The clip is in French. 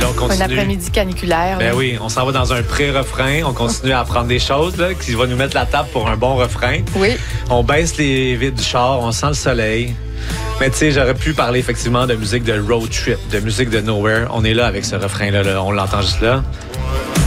on continue. Un après-midi caniculaire. Ben oui, on s'en va dans un pré-refrain. On continue à apprendre des choses là, qui va nous mettre la table pour un bon refrain. Oui. On baisse les vitres du char, on sent le soleil. Mais tu sais, j'aurais pu parler effectivement de musique de road trip, de musique de nowhere. On est là avec ce refrain-là, là. On l'entend juste là.